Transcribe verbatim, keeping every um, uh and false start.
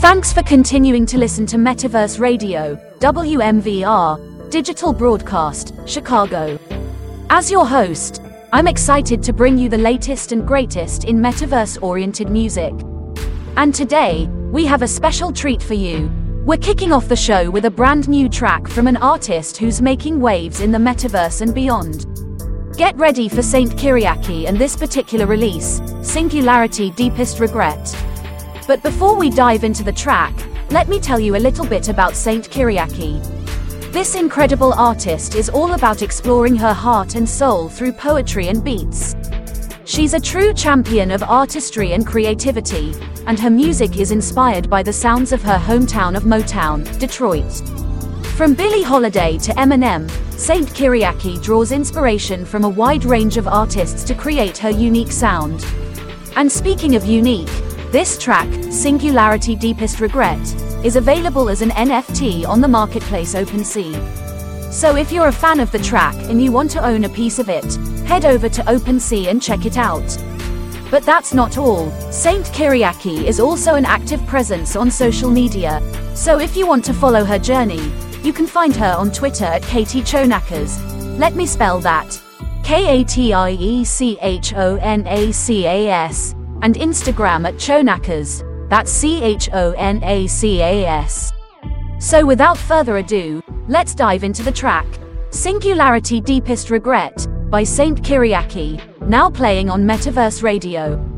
Thanks for continuing to listen to Metaverse Radio, W M V R, Digital Broadcast, Chicago. As your host, I'm excited to bring you the latest and greatest in metaverse-oriented music. And today, we have a special treat for you. We're kicking off the show with a brand new track from an artist who's making waves in the metaverse and beyond. Get ready for Saint Kyriaki and this particular release, Singularity Deepest Regret. But before we dive into the track, let me tell you a little bit about Saint Kyriaki. This incredible artist is all about exploring her heart and soul through poetry and beats. She's a true champion of artistry and creativity, and her music is inspired by the sounds of her hometown of Motown, Detroit. From Billie Holiday to Eminem, Saint Kyriaki draws inspiration from a wide range of artists to create her unique sound. And speaking of unique, this track, Singularity Deepest Regret, is available as an N F T on the marketplace OpenSea. So if you're a fan of the track and you want to own a piece of it, head over to OpenSea and check it out. But that's not all. Saint Kyriaki is also an active presence on social media, so if you want to follow her journey, you can find her on Twitter at Katie Chonacas. Let me spell that. K A T I E C H O N A C A S. And Instagram at Chonacas, that's C H O N A C A S. So without further ado, let's dive into the track, Singularity Deepest Regret, by Saint Kyriaki, now playing on Metaverse Radio.